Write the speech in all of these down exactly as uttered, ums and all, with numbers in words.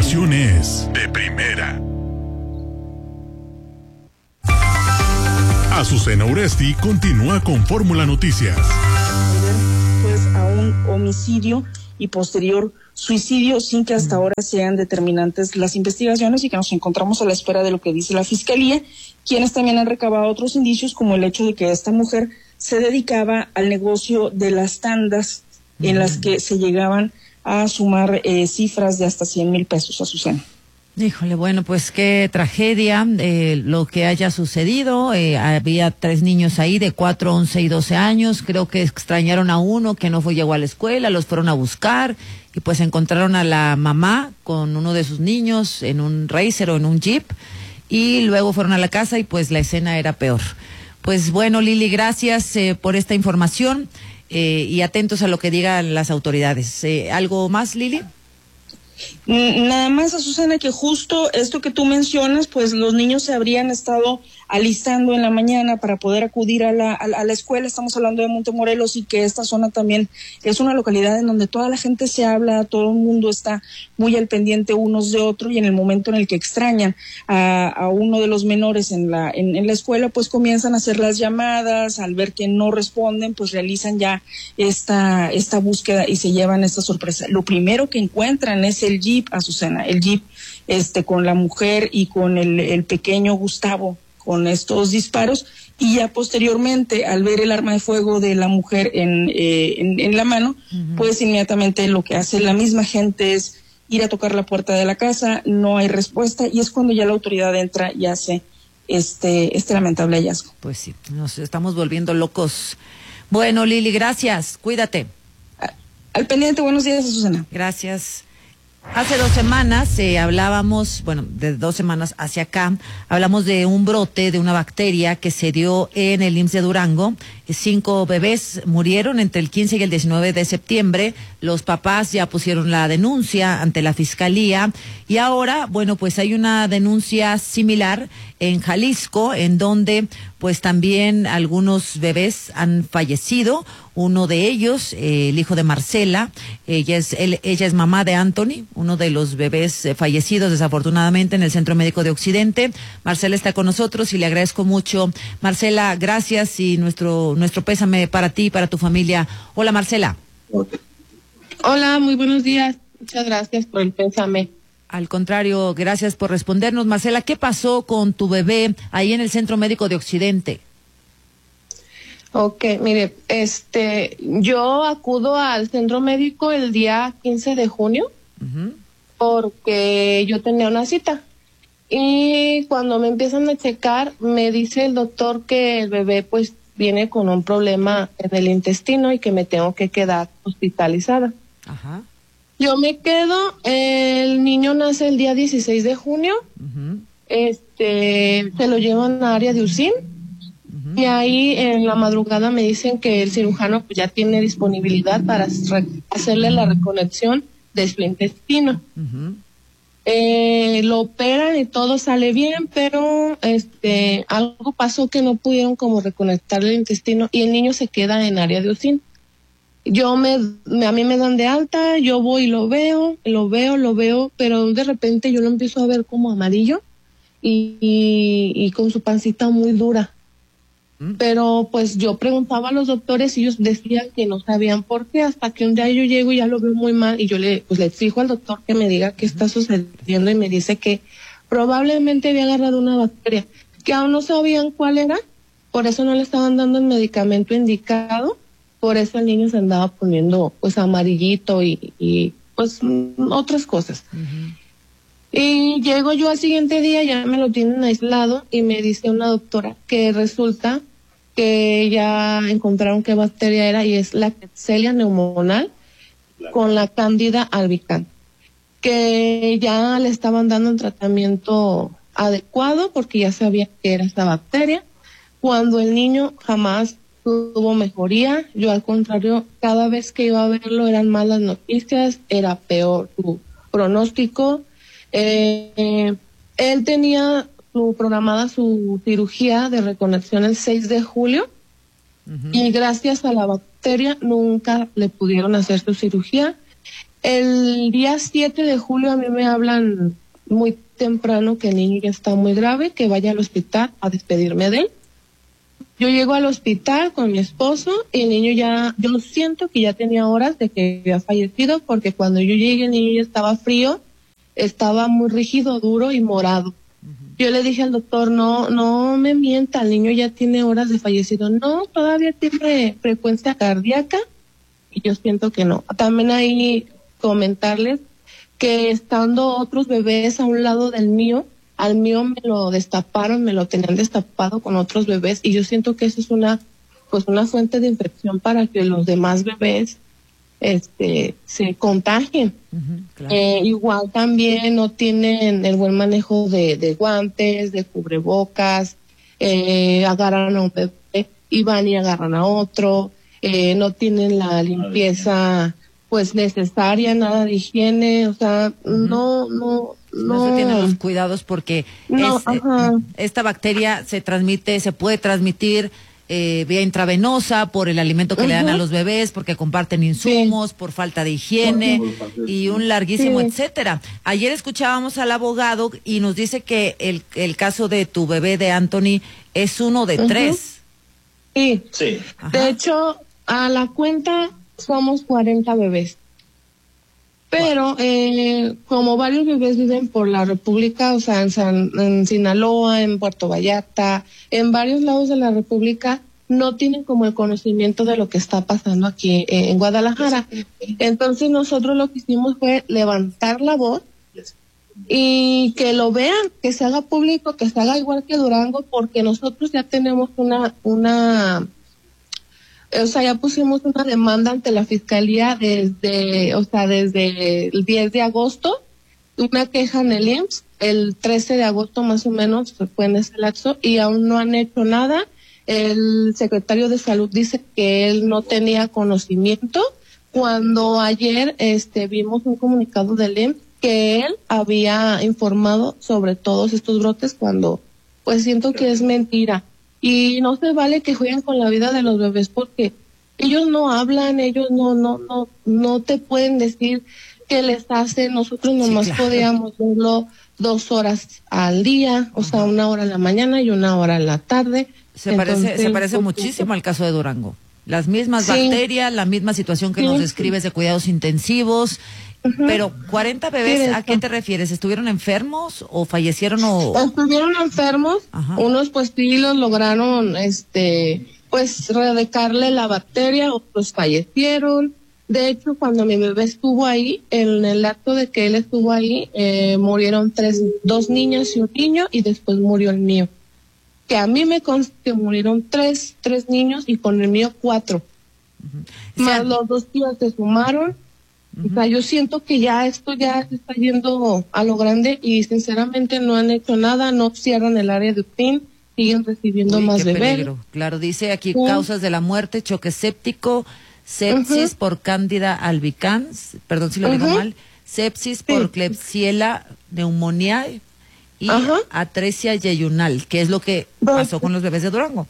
información es de primera. Azucena Uresti continúa con Fórmula Noticias. Pues a un homicidio y posterior suicidio sin que hasta ahora sean determinantes las investigaciones y que nos encontramos a la espera de lo que dice la Fiscalía, quienes también han recabado otros indicios como el hecho de que esta mujer se dedicaba al negocio de las tandas en mm. las que se llegaban a sumar eh, cifras de hasta cien mil pesos, Azucena. Híjole, bueno, pues qué tragedia eh, lo que haya sucedido. Eh, había tres niños ahí de cuatro, once y doce años. Creo que extrañaron a uno que no fue, llegó a la escuela, los fueron a buscar y pues encontraron a la mamá con uno de sus niños en un Racer o en un Jeep y luego fueron a la casa y pues la escena era peor. Pues bueno, Lili, gracias eh, por esta información eh, y atentos a lo que digan las autoridades. Eh, ¿Algo más, Lili? Nada más, Azucena, que justo esto que tú mencionas, pues los niños se habrían estado alistando en la mañana para poder acudir a la, a la, a la escuela. Estamos hablando de Montemorelos y que esta zona también es una localidad en donde toda la gente se habla, todo el mundo está muy al pendiente unos de otros y en el momento en el que extrañan a, a uno de los menores en la, en, en la escuela, pues comienzan a hacer las llamadas, al ver que no responden, pues realizan ya esta, esta búsqueda y se llevan esta sorpresa. Lo primero que encuentran es el Jeep, Azucena, el Jeep este, con la mujer y con el, el pequeño Gustavo, con estos disparos, y ya posteriormente, al ver el arma de fuego de la mujer en, eh, en, en la mano, uh-huh. pues inmediatamente lo que hace la misma gente es ir a tocar la puerta de la casa, no hay respuesta, y es cuando ya la autoridad entra y hace este, este lamentable hallazgo. Pues sí, nos estamos volviendo locos. Bueno, Lili, gracias, cuídate. A, al pendiente, buenos días, Azucena. Gracias. Hace dos semanas eh, hablábamos, bueno, de dos semanas hacia acá, hablamos de un brote de una bacteria que se dio en el I M S S de Durango. Cinco bebés murieron entre el quince y el diecinueve de septiembre. Los papás ya pusieron la denuncia ante la Fiscalía y ahora, bueno, pues hay una denuncia similar en Jalisco, en donde pues también algunos bebés han fallecido. Uno de ellos, eh, el hijo de Marcela, ella es, él, ella es mamá de Anthony, uno de los bebés eh, fallecidos desafortunadamente en el Centro Médico de Occidente. Marcela está con nosotros y le agradezco mucho. Marcela, gracias y nuestro nuestro pésame para ti y para tu familia. Hola, Marcela. Hola, muy buenos días. Muchas gracias por el pésame. Al contrario, gracias por respondernos. Marcela, ¿qué pasó con tu bebé ahí en el Centro Médico de Occidente? Ok, mire, este, yo acudo al centro médico el día quince de junio uh-huh. porque yo tenía una cita. Y cuando me empiezan a checar, me dice el doctor que el bebé pues viene con un problema en el intestino y que me tengo que quedar hospitalizada. Ajá. Yo me quedo, el niño nace el día dieciséis de junio, uh-huh. este, se lo llevan a área de U C I N, uh-huh. y ahí en la madrugada me dicen que el cirujano pues ya tiene disponibilidad para re- hacerle la reconexión de su intestino. Uh-huh. Eh, lo operan y todo sale bien, pero este algo pasó que no pudieron como reconectar el intestino y el niño se queda en área de U C I N. Yo me, me, a mí me dan de alta, yo voy y lo veo, lo veo, lo veo, pero de repente yo lo empiezo a ver como amarillo y, y, y con su pancita muy dura. ¿Mm? Pero pues yo preguntaba a los doctores y ellos decían que no sabían por qué, hasta que un día yo llego y ya lo veo muy mal y yo le, pues le exijo al doctor que me diga qué está sucediendo y me dice que probablemente había agarrado una bacteria, que aún no sabían cuál era, por eso no le estaban dando el medicamento indicado. Por eso el niño se andaba poniendo pues amarillito y, y pues otras cosas. Uh-huh. Y llego yo al siguiente día, ya me lo tienen aislado y me dice una doctora que resulta que ya encontraron qué bacteria era y es la Klebsiella pneumoniae con la Cándida albicans, que ya le estaban dando un tratamiento adecuado porque ya sabía que era esta bacteria, cuando el niño jamás tuvo mejoría. Yo al contrario, cada vez que iba a verlo eran malas noticias, era peor su pronóstico. Eh, eh, él tenía su, programada su cirugía de reconexión el seis de julio uh-huh. y gracias a la bacteria nunca le pudieron hacer su cirugía El día siete de julio a mí me hablan muy temprano que el niño ya está muy grave, que vaya al hospital a despedirme de él. Yo llego al hospital con mi esposo y el niño ya, yo siento que ya tenía horas de que había fallecido, porque cuando yo llegué el niño ya estaba frío, estaba muy rígido, duro y morado. Uh-huh. Yo le dije al doctor, no, no me mienta, el niño ya tiene horas de fallecido. No, todavía tiene frecuencia cardíaca y yo siento que no. También ahí comentarles que estando otros bebés a un lado del mío, al mío me lo destaparon, me lo tenían destapado con otros bebés y yo siento que eso es una, pues una fuente de infección para que los demás bebés este se contagien. Uh-huh, claro. Eh, igual también no tienen el buen manejo de, de guantes, de cubrebocas, eh, agarran a un bebé y van y agarran a otro, eh, no tienen la limpieza pues necesaria, nada de higiene, o sea, uh-huh. no, no, no. No se tienen los cuidados porque no, es, eh, esta bacteria se transmite, se puede transmitir eh, vía intravenosa por el alimento que uh-huh. le dan a los bebés, porque comparten insumos, sí. por falta de higiene uh-huh. y un larguísimo sí. etcétera. Ayer escuchábamos al abogado y nos dice que el, el caso de tu bebé de Anthony es uno de uh-huh. tres. Sí, sí. De hecho, a la cuenta somos cuarenta bebés. Pero eh, como varios bebés viven por la República, o sea, en, San, en Sinaloa, en Puerto Vallarta, en varios lados de la República, no tienen como el conocimiento de lo que está pasando aquí eh, en Guadalajara. Entonces nosotros lo que hicimos fue levantar la voz y que lo vean, que se haga público, que se haga igual que Durango, porque nosotros ya tenemos una una o sea, ya pusimos una demanda ante la fiscalía desde, o sea, desde el diez de agosto, una queja en el I M S S, el trece de agosto más o menos fue en ese lapso y aún no han hecho nada. El secretario de Salud dice que él no tenía conocimiento, cuando ayer este vimos un comunicado del I M S S que él había informado sobre todos estos brotes, cuando pues siento que es mentira. Y no se vale que jueguen con la vida de los bebés, porque ellos no hablan, ellos no no no no te pueden decir qué les hacen. Nosotros nomás sí, claro. podíamos verlo dos horas al día, o sea, una hora en la mañana y una hora en la tarde. Se Entonces, parece se parece muchísimo al caso de Durango. Las mismas sí. bacterias, la misma situación que sí. nos describes de cuidados intensivos. Uh-huh. Pero cuarenta bebés, ¿a qué te refieres? ¿Estuvieron enfermos o fallecieron o...? Estuvieron enfermos, Ajá. unos pues sí los lograron, este, pues erradicarle la bacteria, otros fallecieron. De hecho, cuando mi bebé estuvo ahí, en el acto de que él estuvo ahí, eh, murieron tres, dos niñas y un niño, y después murió el mío. Que a mí me consta que murieron tres, tres niños y con el mío cuatro. Uh-huh. Más o sea, los dos tíos se sumaron. Uh-huh. O sea, yo siento que ya esto ya se está yendo a lo grande y sinceramente no han hecho nada, no cierran el área de U P I N, siguen recibiendo Uy, más bebés. Peligro. Claro, dice aquí uh-huh. causas de la muerte: choque séptico, sepsis uh-huh. por Cándida albicans, perdón si lo uh-huh. digo mal, sepsis sí. por Klebsiella pneumoniae y uh-huh. atresia yeyunal, que es lo que pasó con los bebés de Durango.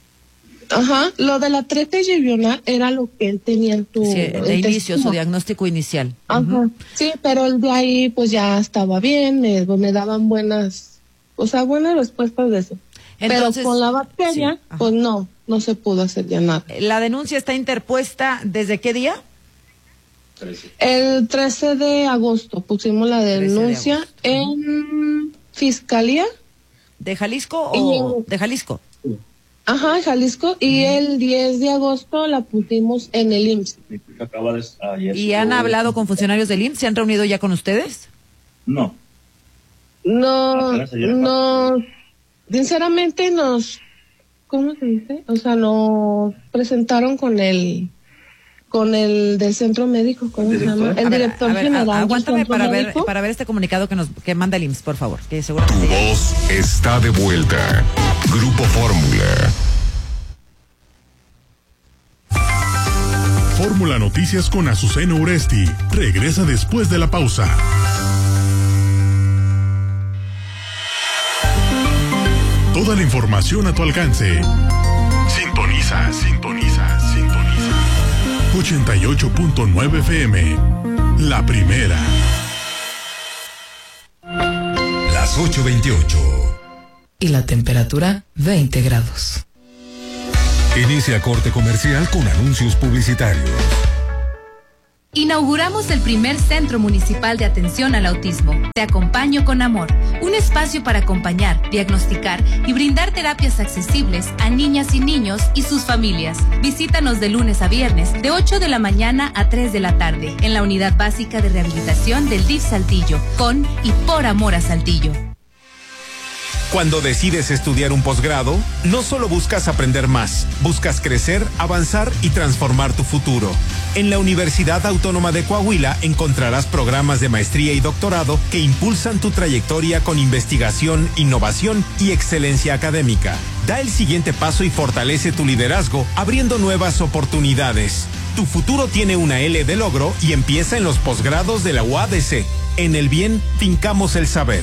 Ajá, lo de la atresia yeyunal era lo que él tenía en tu... Sí, de inicio, su diagnóstico inicial. Ajá, uh-huh. sí, pero el de ahí pues ya estaba bien, me, me daban buenas, o sea, buenas respuestas de eso. Entonces, pero con la bacteria, sí, pues no, no se pudo hacer ya nada. ¿La denuncia está interpuesta desde qué día? El trece de agosto pusimos la denuncia de en Fiscalía. ¿De Jalisco o en, de Jalisco? Ajá, Jalisco, y mm. el diez de agosto la pusimos en el I M S S. ¿Y han hablado con funcionarios del I M S S? ¿Se han reunido ya con ustedes? No. No, no, sinceramente nos, ¿cómo se dice? O sea, nos presentaron con el, con el del centro médico, ¿cómo se llama? El ver, director ver, general. A, aguántame para ver, para ver este comunicado que nos que manda el I M S S, por favor, que seguramente. Tu voz está de vuelta. Grupo Fórmula. Fórmula Noticias con Azucena Uresti regresa después de la pausa. Toda la información a tu alcance. Sintoniza, sintoniza, sintoniza. ochenta y ocho punto nueve F M. La Primera. Las ocho veintiocho. Y la temperatura veinte grados. Inicia corte comercial con anuncios publicitarios. Inauguramos el primer Centro Municipal de Atención al Autismo. Te acompaño con amor. Un espacio para acompañar, diagnosticar y brindar terapias accesibles a niñas y niños y sus familias. Visítanos de lunes a viernes, de ocho de la mañana a tres de la tarde, en la Unidad Básica de Rehabilitación del D I F Saltillo, con y por amor a Saltillo. Cuando decides estudiar un posgrado, no solo buscas aprender más, buscas crecer, avanzar y transformar tu futuro. En la Universidad Autónoma de Coahuila encontrarás programas de maestría y doctorado que impulsan tu trayectoria con investigación, innovación y excelencia académica. Da el siguiente paso y fortalece tu liderazgo, abriendo nuevas oportunidades. Tu futuro tiene una L de logro y empieza en los posgrados de la U A D C. En el bien, fincamos el saber.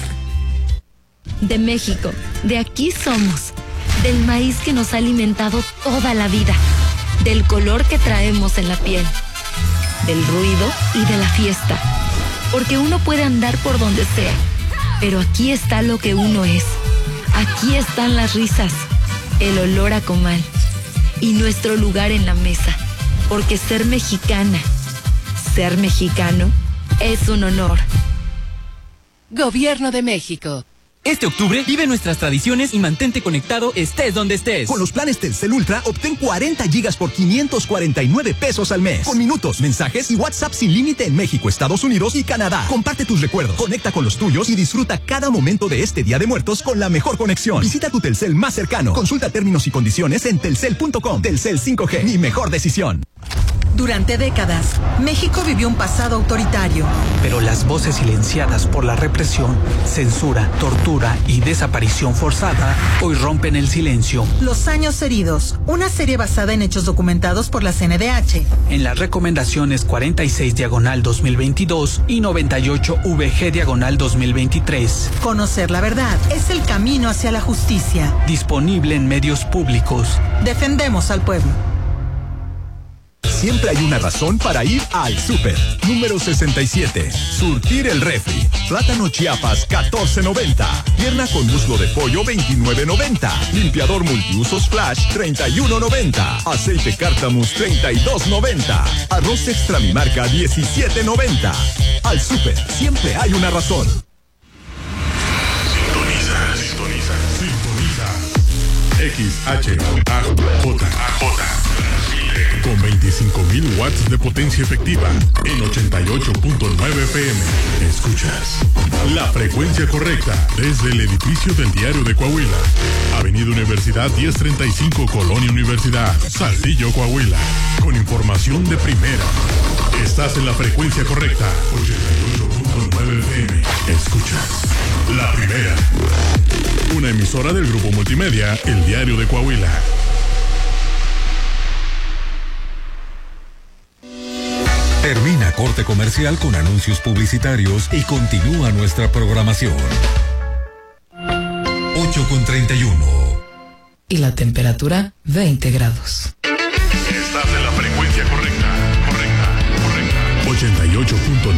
De México, de aquí somos, del maíz que nos ha alimentado toda la vida, del color que traemos en la piel, del ruido y de la fiesta, porque uno puede andar por donde sea, pero aquí está lo que uno es, aquí están las risas, el olor a comal y nuestro lugar en la mesa, porque ser mexicana, ser mexicano es un honor. Gobierno de México. Este octubre vive nuestras tradiciones y mantente conectado estés donde estés. Con los planes Telcel Ultra obtén cuarenta gigas por quinientos cuarenta y nueve pesos al mes. Con minutos, mensajes y WhatsApp sin límite en México, Estados Unidos y Canadá. Comparte tus recuerdos, conecta con los tuyos y disfruta cada momento de este Día de Muertos con la mejor conexión. Visita tu Telcel más cercano. Consulta términos y condiciones en telcel punto com. Telcel cinco G, mi mejor decisión. Durante décadas, México vivió un pasado autoritario. Pero las voces silenciadas por la represión, censura, tortura y desaparición forzada hoy rompen el silencio. Los años heridos, una serie basada en hechos documentados por la C N D H. En las recomendaciones cuarenta y seis diagonal dos mil veintidós y noventa y ocho V G diagonal dos mil veintitrés. Conocer la verdad es el camino hacia la justicia. Disponible en medios públicos. Defendemos al pueblo. Siempre hay una razón para ir al súper. Número sesenta y siete. Surtir el refri. Plátano Chiapas, catorce noventa. Pierna con muslo de pollo, veintinueve noventa. Limpiador multiusos Flash, treinta y uno noventa. Aceite Cártamus, treinta y dos noventa. Arroz extra mi marca, diecisiete noventa. Al súper, siempre hay una razón. Sintoniza, sintoniza, sintoniza. X H A J con veinticinco mil watts de potencia efectiva en ochenta y ocho punto nueve F M. Escuchas la frecuencia correcta desde el edificio del Diario de Coahuila. Avenida Universidad diez treinta y cinco, Colonia Universidad, Saltillo, Coahuila. Con información de primera. Estás en la frecuencia correcta, ochenta y ocho punto nueve F M. Escuchas La Primera. Una emisora del grupo multimedia El Diario de Coahuila. Termina corte comercial con anuncios publicitarios y continúa nuestra programación. ocho con treinta y uno. Y la temperatura veinte grados. Estás en la frecuencia correcta, correcta, correcta. ochenta y ocho punto nueve